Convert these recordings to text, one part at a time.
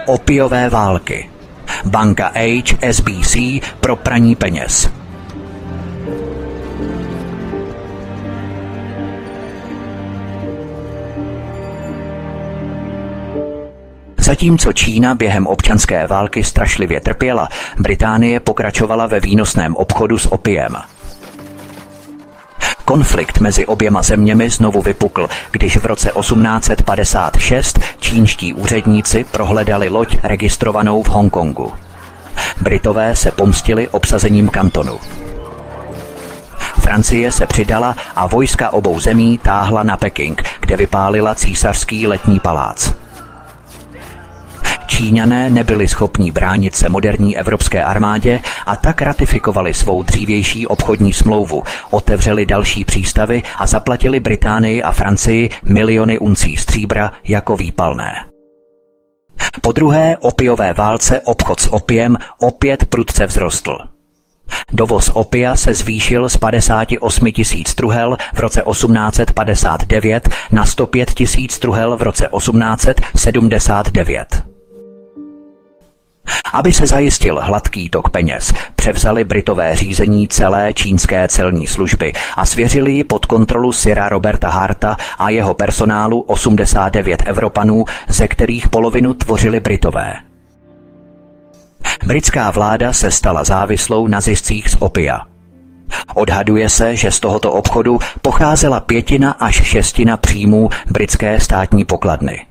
Opiové války. Banka HSBC pro praní peněz. Zatímco Čína během občanské války strašlivě trpěla, Británie pokračovala ve výnosném obchodu s opiem. Konflikt mezi oběma zeměmi znovu vypukl, když v roce 1856 čínští úředníci prohledali loď registrovanou v Hongkongu. Britové se pomstili obsazením Kantonu. Francie se přidala a vojska obou zemí táhla na Peking, kde vypálila císařský letní palác. Číňané nebyli schopni bránit se moderní evropské armádě a tak ratifikovali svou dřívější obchodní smlouvu, otevřeli další přístavy a zaplatili Británii a Francii miliony uncí stříbra jako výpalné. Po druhé opiové válce obchod s opiem opět prudce vzrostl. Dovoz opia se zvýšil z 58 000 truhel v roce 1859 na 105 000 truhel v roce 1879. Aby se zajistil hladký tok peněz, převzali Britové řízení celé čínské celní služby a svěřili ji pod kontrolu Sira Roberta Harta a jeho personálu 89 Evropanů, ze kterých polovinu tvořili Britové. Britská vláda se stala závislou na ziscích z opia. Odhaduje se, že z tohoto obchodu pocházela 1/5 až 1/6 příjmů britské státní pokladny.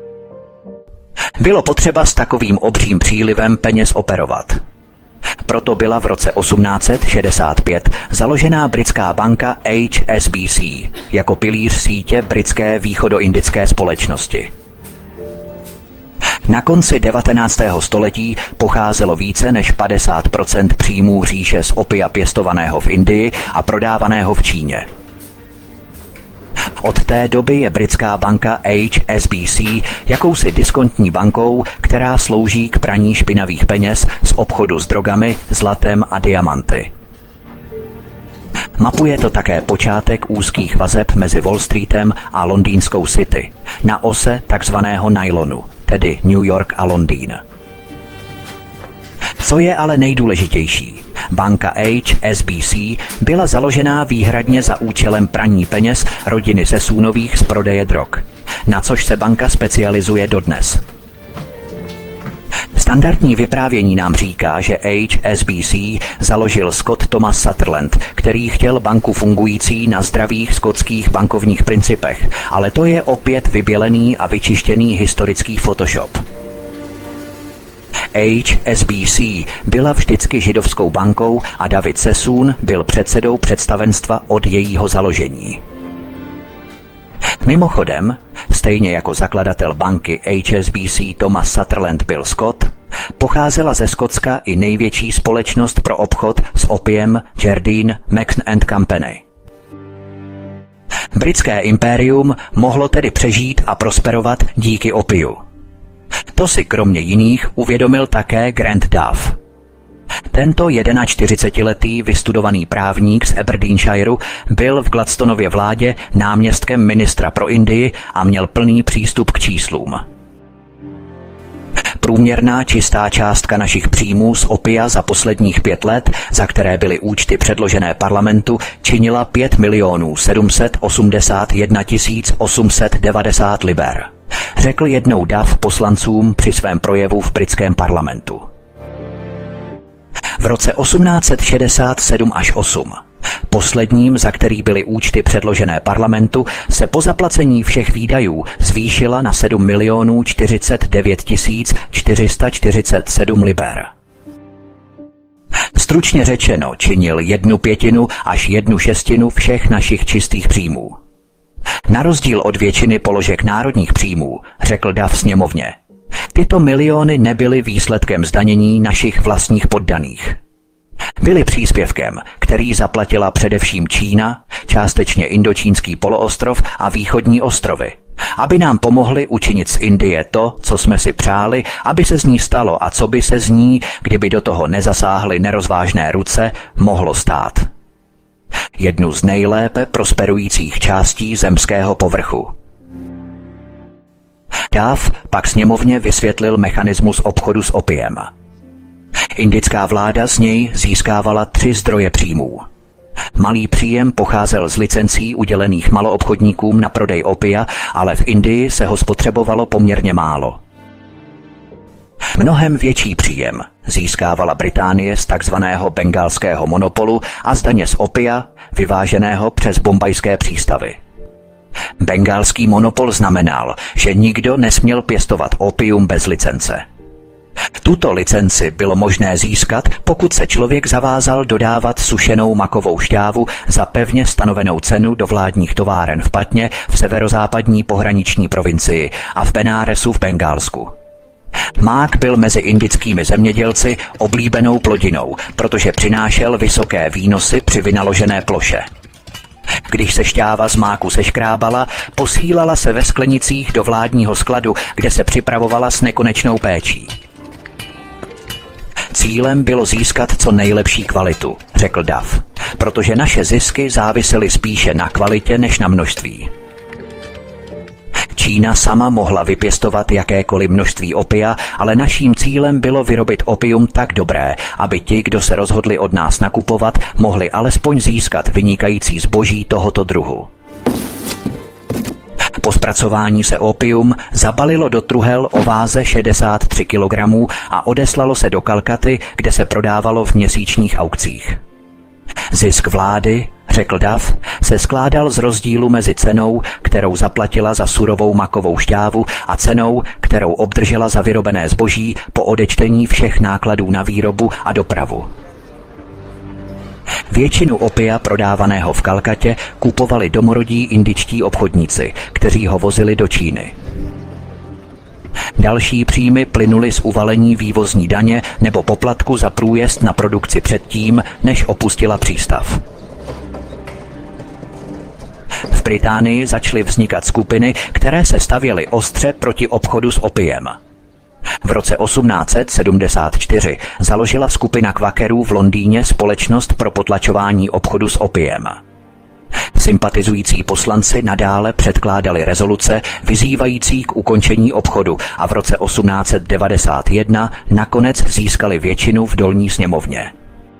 Bylo potřeba s takovým obřím přílivem peněz operovat. Proto byla v roce 1865 založená britská banka HSBC jako pilíř sítě britské východoindické společnosti. Na konci 19. století pocházelo více než 50% příjmů říše z opia pěstovaného v Indii a prodávaného v Číně. Od té doby je britská banka HSBC jakousi diskontní bankou, která slouží k praní špinavých peněz z obchodu s drogami, zlatem a diamanty. Mapuje to také počátek úzkých vazeb mezi Wall Streetem a londýnskou City na ose takzvaného nylonu, tedy New York a Londýn. Co je ale nejdůležitější, banka HSBC byla založená výhradně za účelem praní peněz rodiny Sasoonových z prodeje drog, na což se banka specializuje dodnes. Standardní vyprávění nám říká, že HSBC založil Scott Thomas Sutherland, který chtěl banku fungující na zdravých skotských bankovních principech, ale to je opět vybělený a vyčištěný historický Photoshop. HSBC byla vždycky židovskou bankou a David Sassoon byl předsedou představenstva od jejího založení. Mimochodem, stejně jako zakladatel banky HSBC Thomas Sutherland byl Scott, pocházela ze Skotska i největší společnost pro obchod s opiem Jardine Mason & Company. Britské impérium mohlo tedy přežít a prosperovat díky opiu. To si kromě jiných uvědomil také Grant Duff. Tento 41letý vystudovaný právník z Aberdeenshireu byl v Gladstonově vládě náměstkem ministra pro Indii a měl plný přístup k číslům. Průměrná čistá částka našich příjmů z opia za posledních 5 let, za které byly účty předložené parlamentu, činila 5 781 890 liber, řekl jednou Duff poslancům při svém projevu v britském parlamentu. V roce 1867 až 8, posledním, za který byly účty předložené parlamentu, se po zaplacení všech výdajů zvýšila na 7 049 447 liber. Stručně řečeno činil 1/5 až 1/6 všech našich čistých příjmů. Na rozdíl od většiny položek národních příjmů, řekl Duff sněmovně, tyto miliony nebyly výsledkem zdanění našich vlastních poddaných. Byly příspěvkem, který zaplatila především Čína, částečně Indočínský poloostrov a východní ostrovy, aby nám pomohli učinit z Indie to, co jsme si přáli, aby se z ní stalo a co by se z ní, kdyby do toho nezasáhly nerozvážné ruce, mohlo stát. Jednu z nejlépe prosperujících částí zemského povrchu. Duff pak sněmovně vysvětlil mechanismus obchodu s opiem. Indická vláda z něj získávala 3 zdroje příjmů. Malý příjem pocházel z licencí udělených maloobchodníkům na prodej opia, ale v Indii se ho spotřebovalo poměrně málo. Mnohem větší příjem získávala Británie z takzvaného bengálského monopolu a z daně z opia, vyváženého přes bombajské přístavy. Bengálský monopol znamenal, že nikdo nesměl pěstovat opium bez licence. Tuto licenci bylo možné získat, pokud se člověk zavázal dodávat sušenou makovou šťávu za pevně stanovenou cenu do vládních továren v Patně v severozápadní pohraniční provincii a v Benáresu v Bengálsku. Mák byl mezi indickými zemědělci oblíbenou plodinou, protože přinášel vysoké výnosy při vynaložené ploše. Když se šťáva z máku seškrábala, posílala se ve sklenicích do vládního skladu, kde se připravovala s nekonečnou péčí. Cílem bylo získat co nejlepší kvalitu, řekl Duff, protože naše zisky závisely spíše na kvalitě než na množství. Čína sama mohla vypěstovat jakékoliv množství opia, ale naším cílem bylo vyrobit opium tak dobré, aby ti, kdo se rozhodli od nás nakupovat, mohli alespoň získat vynikající zboží tohoto druhu. Po zpracování se opium zabalilo do truhel o váze 63 kg a odeslalo se do Kalkaty, kde se prodávalo v měsíčních aukcích. Zisk vlády, řekl Duff, se skládal z rozdílu mezi cenou, kterou zaplatila za surovou makovou šťávu, a cenou, kterou obdržela za vyrobené zboží po odečtení všech nákladů na výrobu a dopravu. Většinu opia prodávaného v Kalkatě kupovali domorodí indičtí obchodníci, kteří ho vozili do Číny. Další příjmy plynuly z uvalení vývozní daně nebo poplatku za průjezd na produkci předtím, než opustila přístav. V Británii začaly vznikat skupiny, které se stavěly ostře proti obchodu s opiem. V roce 1874 založila skupina kvakerů v Londýně společnost pro potlačování obchodu s opiem. Sympatizující poslanci nadále předkládali rezoluce vyzývající k ukončení obchodu a v roce 1891 nakonec získali většinu v dolní sněmovně.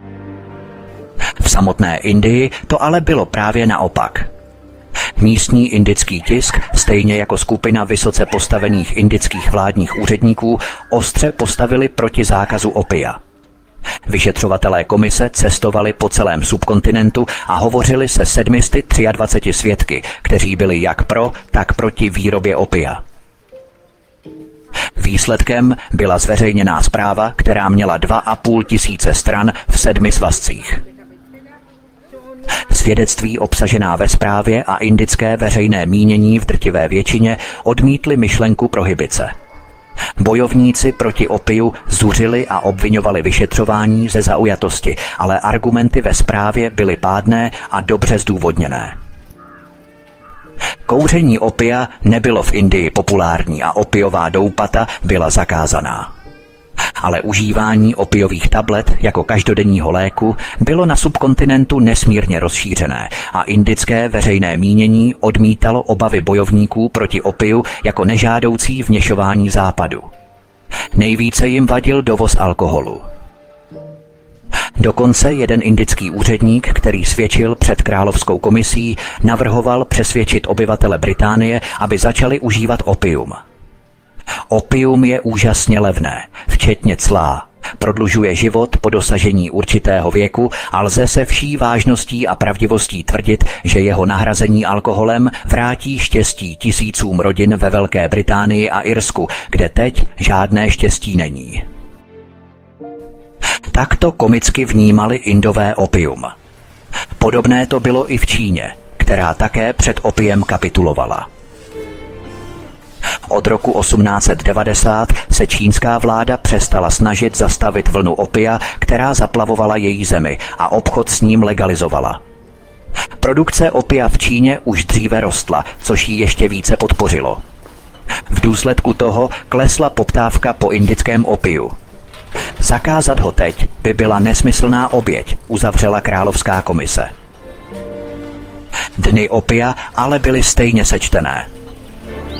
V samotné Indii to ale bylo právě naopak. Místní indický tisk, stejně jako skupina vysoce postavených indických vládních úředníků, ostře postavili proti zákazu opia. Vyšetřovatelé komise cestovali po celém subkontinentu a hovořili se 723 svědky, kteří byli jak pro, tak proti výrobě opia. Výsledkem byla zveřejněná zpráva, která měla 2,5 tisíce stran v 7 svazcích. Svědectví obsažená ve zprávě a indické veřejné mínění v drtivé většině odmítli myšlenku prohibice. Bojovníci proti opiu zuřili a obviňovali vyšetřování ze zaujatosti, ale argumenty ve zprávě byly pádné a dobře zdůvodněné. Kouření opia nebylo v Indii populární a opiová doupata byla zakázaná. Ale užívání opiových tablet jako každodenního léku bylo na subkontinentu nesmírně rozšířené a indické veřejné mínění odmítalo obavy bojovníků proti opiu jako nežádoucí vměšování západu. Nejvíce jim vadil dovoz alkoholu. Dokonce jeden indický úředník, který svědčil před královskou komisí, navrhoval přesvědčit obyvatele Británie, aby začali užívat opium. Opium je úžasně levné, včetně cla. Prodlužuje život po dosažení určitého věku a lze se vší vážností a pravdivostí tvrdit, že jeho nahrazení alkoholem vrátí štěstí tisícům rodin ve Velké Británii a Irsku, kde teď žádné štěstí není. Takto komicky vnímali Indové opium. Podobné to bylo i v Číně, která také před opiem kapitulovala. Od roku 1890 se čínská vláda přestala snažit zastavit vlnu opia, která zaplavovala její zemi, a obchod s ním legalizovala. Produkce opia v Číně už dříve rostla, což ji ještě více podpořilo. V důsledku toho klesla poptávka po indickém opiu. Zakázat ho teď by byla nesmyslná oběť, uzavřela královská komise. Dny opia ale byly stejně sečtené.